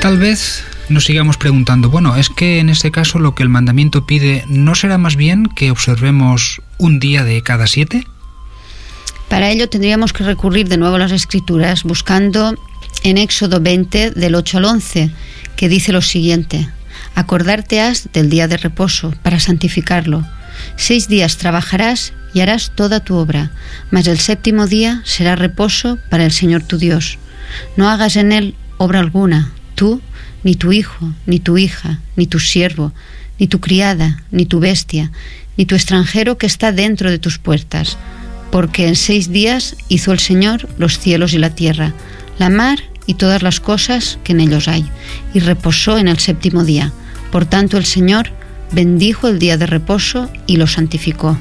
Tal vez nos sigamos preguntando, bueno, es que en este caso lo que el mandamiento pide, ¿no será más bien que observemos un día de cada 7? Para ello tendríamos que recurrir de nuevo a las Escrituras, buscando en Éxodo 20, del 8 al 11, que dice lo siguiente: acordarte has del día de reposo para santificarlo. 6 días trabajarás y harás toda tu obra, mas el 7º día será reposo para el Señor tu Dios. No hagas en él obra alguna, tú, ni tu hijo, ni tu hija, ni tu siervo, ni tu criada, ni tu bestia, ni tu extranjero que está dentro de tus puertas, porque en 6 días hizo el Señor los cielos y la tierra, la mar y todas las cosas que en ellos hay, y reposó en el 7º día. Por tanto, el Señor bendijo el día de reposo y lo santificó.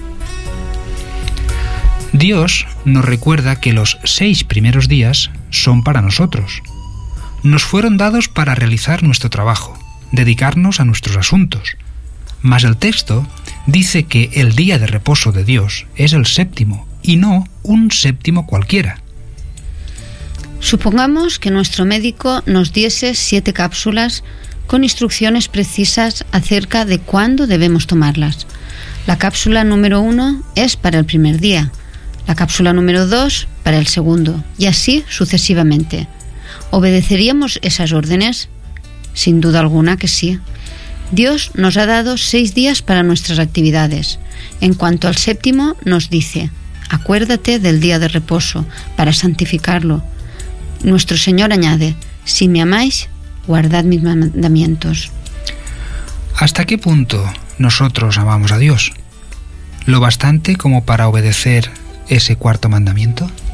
Dios nos recuerda que los 6 primeros días son para nosotros. Nos fueron dados para realizar nuestro trabajo, dedicarnos a nuestros asuntos. Mas el texto dice que el día de reposo de Dios es el 7º y no un 7º cualquiera. Supongamos que nuestro médico nos diese 7 cápsulas con instrucciones precisas acerca de cuándo debemos tomarlas. La cápsula número 1 es para el primer día, la cápsula número 2 para el segundo, y así sucesivamente. ¿Obedeceríamos esas órdenes? Sin duda alguna que sí. Dios nos ha dado 6 días para nuestras actividades. En cuanto al 7º, nos dice: acuérdate del día de reposo para santificarlo. Nuestro Señor añade: si me amáis, guardad mis mandamientos. ¿Hasta qué punto nosotros amamos a Dios? ¿Lo bastante como para obedecer ese 4º mandamiento?